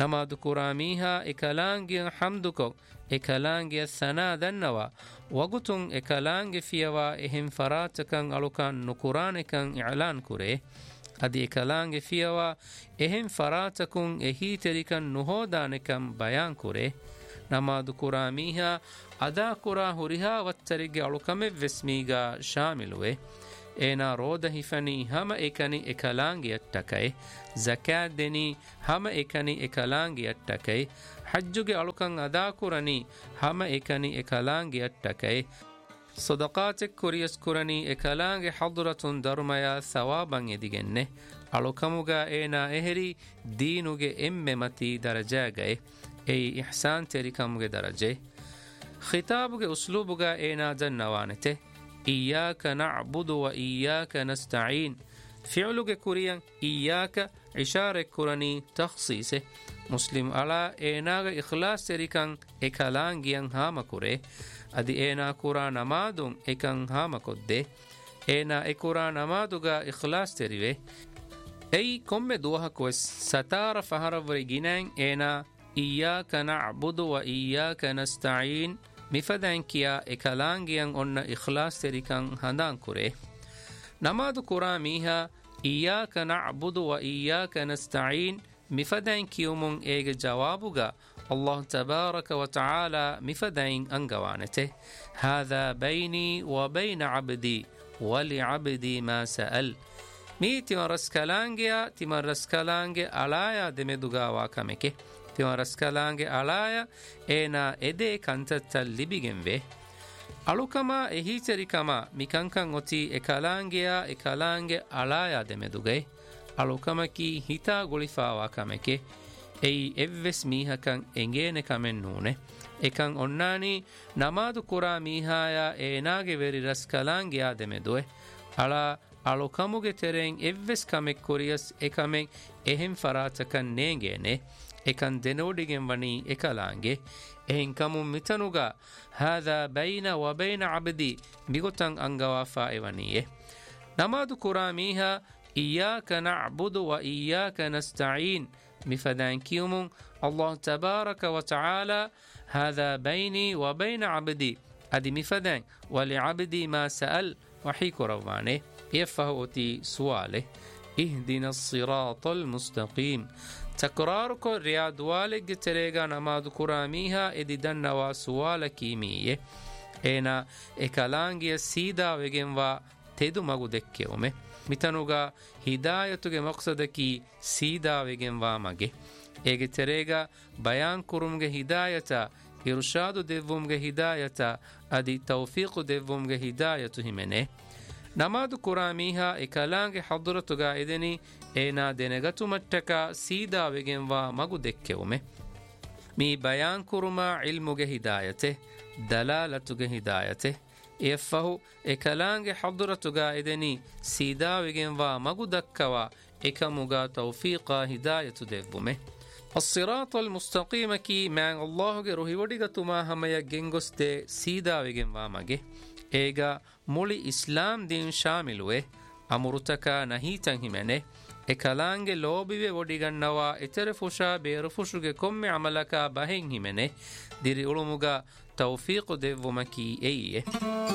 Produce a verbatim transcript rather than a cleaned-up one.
ನಮಾದು ಕುರಾಮೀಹ ಎಕಲಾಂಗಿಯ ಹಮ್ದುಕೊ ಎಕಲಾಂಗಿಯ ಸನಾ ದನ್ನವ ವಗುತುಂ ಎಕಲಾಂಗಿ ಫಿಯವ ಎಹಿಂ ಫರಾತಕಂ ಅಳುಕಂ ನುಕುರಾನೆಕಂ ಇಲಾನ್ ಕುರೆ ಅದಿ ಎಕಲಾಂಗಿ ಫಿಯವ ಎಹಿಂ ಫರಾತಕುಂ ಎಹೀತೆರಿಕಂ ನುಹೋದಾನೆಕಂ ಬಯಾನ್ ಕುರೆ ನಮಾದು ಕುರಾಮೀಹ ಅದಾ ಕುರಾ ಹುರಿಹಾ ವತ್ತರಿಗೆ ಅಳುಕಮೆ ವೆಸ್ಮೀಗ ಶಾಮಿಲುವೆ ಏನ ರೋದ ಹಿಫನಿ ಹಮ ಏಕನಿ ಎಕಲಾಂಗಿ ಅಟ್ಟಕೈ ಜಕಾತ್ ದೆನಿ ಹಮ ಏಕನಿ ಎಕಲಾಂಗಿ ಅಟ್ಟಕೈ ಹಜ್ಜುಗೆ ಅಳುಕಂ ಅದಾ ಕುರನಿ ಹಮ ಏಕನಿ ಎಕಲಾಂಗಿ ಅಟ್ಟಕೈ ಸದಕಾತಿಕ್ ಕುರಿಯಸ್ ಕುರನಿ ಎಕಲಾಂಗಿ ಹದುರತುನ್ ಧರ್ಮಯ ಸವಾಬಂ ಎದಿಗೆನ್ನೆ ಅಳುಕಮುಗ ಏನ ಎಹರಿ ದೀನುಗೆ ಎಮ್ಮೆ ಮತಿ ದರಜಾಗೈ ಏಯ್ ಇಹ್ಸಾನ್ ತೆರಿಕಮುಗೆ ದರಜೆ ಖಿತಾಬುಗೆ ಉಸ್ಲೂಬುಗ ಏನ ಜನ್ನವಾನೆತೆ إياك نعبد وإياك نستعين فعلك كوريان إياك إشارة كوراني تخصيصه مسلم على إيناغ إخلاص تريكان إكالانجيان هاما كوري أدي إينا كورا نمادون إكان هاما كده إينا إكورا نمادوغا إخلاص تريوه أي كم دوها كويس ستار فهروري جنان إينا إياك نعبد وإياك نستعين ಮಿಫದನ್ ಕಿಯಾ ಎಕಲಾಂಗಿಯನ್ ಒನ್ನ ಇಖ್ಲಾಸ್ ತೆರಿಕಂ ಹಂದಾನ್ ಕುರೆ ನಮಾದು ಕುರಾ ಮೀಹಾ ಇಯ್ಯಾಕ ನಅಬುದು ವ ಇಯ್ಯಾಕ ನಸ್ತഈನ್ ಮಿಫದನ್ ಕಿಯುಮುನ್ ಏಗೆ ಜವಾಬುಗ ಅಲ್ಲಾಹ್ ತಬಾರಕ ವ ತಆಲಾ ಮಿಫದನ್ ಅಂಗವಾನತೆ ಹಾದಾ ಬೈನಿ ವ ಬೈನ ಅಬ್ದಿ ವ ಲಿಅಬ್ದಿ ಮಾ ಸಅಲ್ ಮೀ ತಿಮರಸ್ಕಲಾಂಗಿಯಾ ತಿಮರಸ್ಕಲಾಂಗೆ ಅಲಾಯಾ ದೆಮೆದುಗಾ ವಾಕಮೆಕೆ ತಿಮರಸ್ಕಲಾಂಗೆ ಅಲಾಯ ಏನ ಎದೆ ಕಂತತ್ತಲ್ ಲಿಬಿಗೆಂವೆ ಅಳುಕಮ ಎಹೀಚರಿಕಮ ಮಿಕಂಕಂ ಒತಿ ಎಕಲಾಂಗೆಯ ಎಕಲಾಂಗೆ ಅಲಾಯ ದೆಮೆದುಗೈ ಅಳುಕಮಕಿ ಹಿತಾ ಗುಳಿಫಾವಾ ಕಮೆಕೆ ಎಯಿ ಎವ್ವೆಸ್ ಮೀಹಕಂ ಎಂಗೇನೆ ಕಮೆನ್ ನೂನೆ ಎಕಂ ಒನ್ನಾನಿ ನಮಾದು ಕುರಾ ಮೀಹಾಯ ಏನಾಗೆ ವೆರಿ ರಸ್ಕಲಾಂಗೆಯ ದೆಮೆದುವೆ ಅಳ ಅಳುಕಮುಗೆ ತೆರೆಂ ಎವ್ವೆಸ್ ಕಮೆಕ್ ಕೊರಿಯಸ್ ಎಕಮೆಂ ಎಹಿಂ ಫರಾತಕನ್ ನೇಂಗೇನೆ ekan denodigen wani ekalange ehin kamun mitanuga hadha baina wa baina abdi bigotan angawa fa'iwaniye namadu kuramiha iyyaka na'budu wa iyyaka nasta'in mifadan kiyumun Allah tabaraka wa ta'ala hadha baini wa baina abdi adi mifadan wa li abdi ma sa'al wa hikurawani yafahuti suwale ihdina as-sirata al-mustaqim تكرار کو ریاض والگ تریگا نماز قرامیها ادی دنوا سوال کیمیه اینا اکلانگی سیدا وگنوا تیدو مگو دکیومه میتنوگا ہدایتوگے مقصد کی سیدا وگنوا مگه ایگ تریگا بیان کرمگے ہدایتا ارشاد دیومگے ہدایتا ادی توفیق دیومگے ہدایتو ہمنے ನಮಾದು ಕುರಾಮೀಹ ಎಕಲಾಂಗೆ ಹದುರತುಗ ಇದನಿ ಏನಾ ದೆನೆಗತು ಮಟ್ಟಕ ಸೀದಾವೆಗೆಂವಾ ಮಗು ದೆಕ್ಕೆವುಮೆ ಮೀ ಬಯಾನ್ ಕುರುಮ ಇಲ್ಮುಗೆ ಹಿದಾಯತೆ ದಲಾಲತುಗೆ ಹಿದಾಯತೆ ಎಫ್ಫಹು ಎಕಲಾಂಗೆ ಹದುರತುಗ ಇದನಿ ಸೀದಾವೆಗೆಂವಾ ಮಗು ದಕ್ಕವ ಎಕಮುಗ ತೌಫೀಕ ಹಿದಾಯತು ದೆವ್ವುಮೆ الصراط المستقيم كي مع الله روحي وديغتما هميا گنگسته سیداوگنوا مگه ایگا مولی اسلام دین شاملوه امرتک نهیتن همنه اکلانگه لوبیوه وڈیگنوا اتر فشا بیر فشوگه کم عملکا بهن همنه دیری علموگا توفیق دیومکی ایه